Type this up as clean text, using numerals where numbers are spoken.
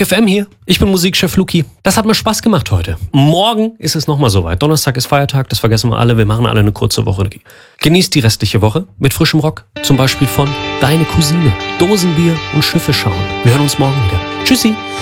Rock FM hier. Ich bin Musikchef Luki. Das hat mir Spaß gemacht heute. Morgen ist es nochmal soweit. Donnerstag ist Feiertag, das vergessen wir alle. Wir machen alle eine kurze Woche. Genießt die restliche Woche mit frischem Rock. Zum Beispiel von Deine Cousine, Dosenbier und Schiffe schauen. Wir hören uns morgen wieder. Tschüssi.